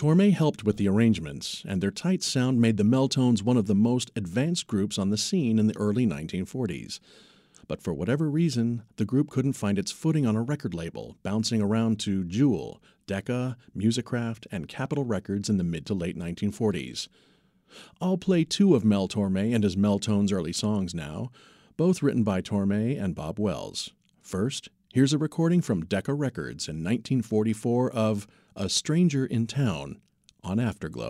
Torme helped with the arrangements, and their tight sound made the Mel-Tones one of the most advanced groups on the scene in the early 1940s. But for whatever reason, the group couldn't find its footing on a record label, bouncing around to Jewel, Decca, Musicraft, and Capitol Records in the mid to late 1940s. I'll play two of Mel Torme and his Mel-Tones early songs now, both written by Torme and Bob Wells. First, here's a recording from Decca Records in 1944 of A Stranger in Town on Afterglow.